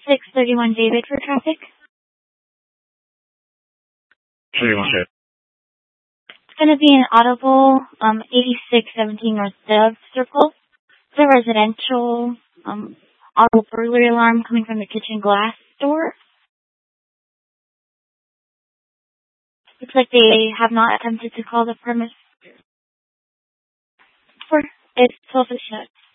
631 David for traffic. 31. It's going to be an audible 8617 North Dove Circle. It's a residential audible burglary alarm coming from the kitchen glass door. Looks like they have not attempted to call the premise. It's 12 shut.